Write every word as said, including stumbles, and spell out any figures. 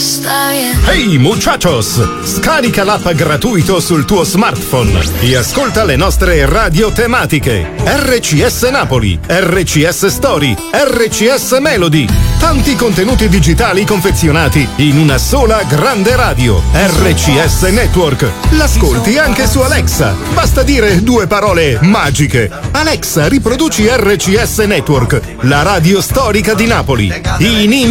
Hey muchachos, scarica l'app gratuito sul tuo smartphone e ascolta le nostre radio tematiche. R C S Napoli, R C S Story, R C S Melody. Tanti contenuti digitali confezionati in una sola grande radio. R C S Network. L'ascolti anche su Alexa. Basta dire due parole magiche. Alexa, riproduci R C S Network, la radio storica di Napoli. In